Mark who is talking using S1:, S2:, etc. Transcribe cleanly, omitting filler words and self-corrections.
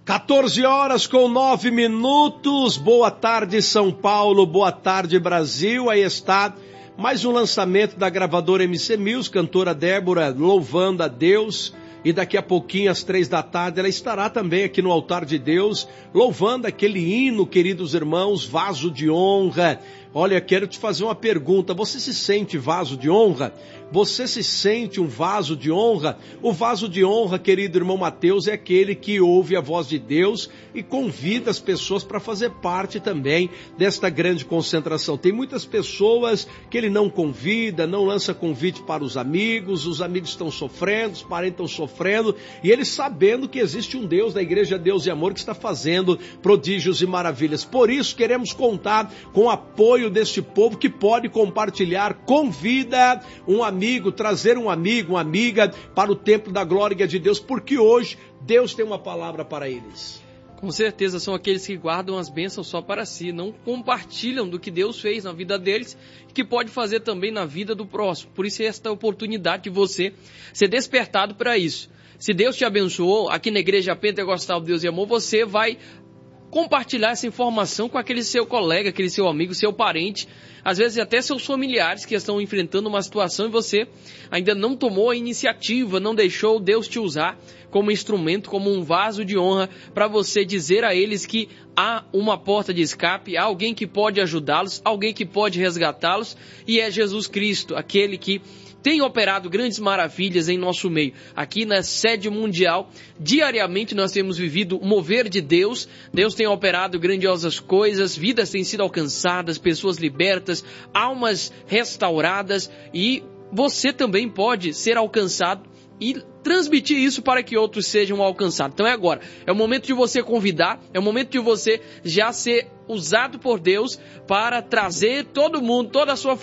S1: 14h09. Boa tarde, São Paulo. Boa tarde, Brasil. Aí está mais um lançamento da gravadora MC Mills, cantora Débora louvando a Deus. E daqui a pouquinho, às 15h, ela estará também aqui no altar de Deus, louvando aquele hino, queridos irmãos, vaso de honra. Olha, quero te fazer uma pergunta. Você se sente vaso de honra? Você se sente um vaso de honra? O vaso de honra, querido irmão Mateus, é aquele que ouve a voz de Deus e convida as pessoas para fazer parte também desta grande concentração. Tem muitas pessoas que ele não convida, não lança convite para os amigos estão sofrendo, os parentes estão sofrendo, e eles sabendo que existe um Deus da Igreja Deus e Amor que está fazendo prodígios e maravilhas. Por isso queremos contar com o apoio deste povo que pode compartilhar. Convida um amigo, trazer um amigo, uma amiga para o templo da glória de Deus, porque hoje Deus tem uma palavra para eles.
S2: Com certeza são aqueles que guardam as bênçãos só para si, não compartilham do que Deus fez na vida deles e que pode fazer também na vida do próximo. Por isso esta oportunidade de você ser despertado para isso. Se Deus te abençoou, aqui na Igreja Pentecostal Deus e Amor, você vai compartilhar essa informação com aquele seu colega, aquele seu amigo, seu parente, às vezes até seus familiares que estão enfrentando uma situação e você ainda não tomou a iniciativa, não deixou Deus te usar como instrumento, como um vaso de honra para você dizer a eles que há uma porta de escape, há alguém que pode ajudá-los, alguém que pode resgatá-los, e é Jesus Cristo, aquele que tem operado grandes maravilhas em nosso meio. Aqui na sede mundial, diariamente nós temos vivido o mover de Deus. Deus tem operado grandiosas coisas, vidas têm sido alcançadas, pessoas libertas, almas restauradas, e você também pode ser alcançado e transmitir isso para que outros sejam alcançados. Então é agora, é o momento de você convidar, é o momento de você já ser usado por Deus para trazer todo mundo, toda a sua